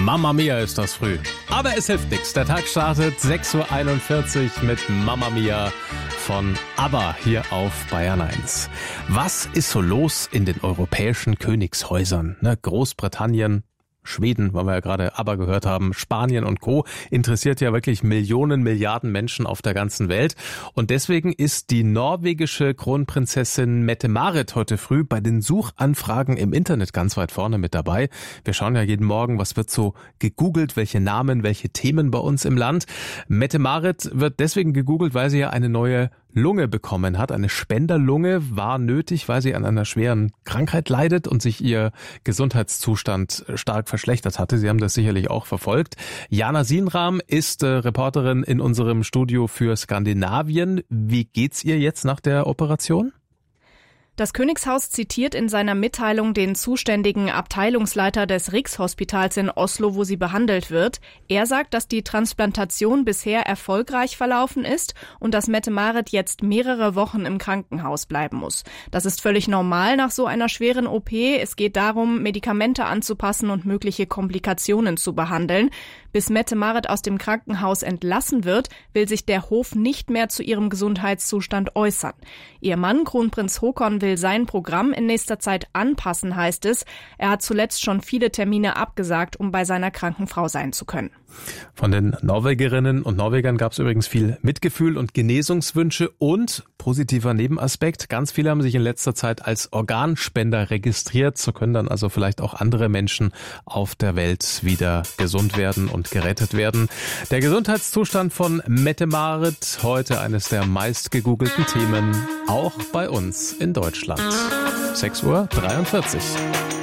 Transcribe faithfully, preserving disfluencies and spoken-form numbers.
Mamma Mia ist das früh. Aber es hilft nichts. Der Tag startet sechs Uhr einundvierzig mit Mamma Mia von ABBA hier auf Bayern eins. Was ist so los in den europäischen Königshäusern? Ne, Großbritannien, Schweden, weil wir ja gerade ABBA gehört haben, Spanien und Co. interessiert ja wirklich Millionen, Milliarden Menschen auf der ganzen Welt. Und deswegen ist die norwegische Kronprinzessin Mette-Marit heute früh bei den Suchanfragen im Internet ganz weit vorne mit dabei. Wir schauen ja jeden Morgen, was wird so gegoogelt, welche Namen, welche Themen bei uns im Land. Mette-Marit wird deswegen gegoogelt, weil sie ja eine neue Lunge bekommen hat. Eine Spenderlunge war nötig, weil sie an einer schweren Krankheit leidet und sich ihr Gesundheitszustand stark verschlechtert hatte. Sie haben das sicherlich auch verfolgt. Jana Sienram ist äh, Reporterin in unserem Studio für Skandinavien. Wie geht's ihr jetzt nach der Operation? Das Königshaus zitiert in seiner Mitteilung den zuständigen Abteilungsleiter des Rikshospitals in Oslo, wo sie behandelt wird. Er sagt, dass die Transplantation bisher erfolgreich verlaufen ist und dass Mette-Marit jetzt mehrere Wochen im Krankenhaus bleiben muss. Das ist völlig normal nach so einer schweren O P. Es geht darum, Medikamente anzupassen und mögliche Komplikationen zu behandeln. Bis Mette-Marit aus dem Krankenhaus entlassen wird, will sich der Hof nicht mehr zu ihrem Gesundheitszustand äußern. Ihr Mann, Kronprinz Haakon, will sein Programm in nächster Zeit anpassen, heißt es. Er hat zuletzt schon viele Termine abgesagt, um bei seiner kranken Frau sein zu können. Von den Norwegerinnen und Norwegern gab es übrigens viel Mitgefühl und Genesungswünsche und positiver Nebenaspekt. Ganz viele haben sich in letzter Zeit als Organspender registriert. So können dann also vielleicht auch andere Menschen auf der Welt wieder gesund werden und gerettet werden. Der Gesundheitszustand von Mette-Marit, heute eines der meist gegoogelten Themen, auch bei uns in Deutschland. sechs Uhr dreiundvierzig.